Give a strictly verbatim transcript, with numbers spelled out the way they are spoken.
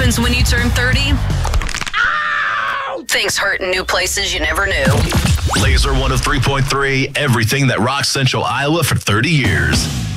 happens when you turn thirty? Ow! Things hurt in new places you never knew. Laser one oh three point three, everything that rocks Central Iowa for thirty years.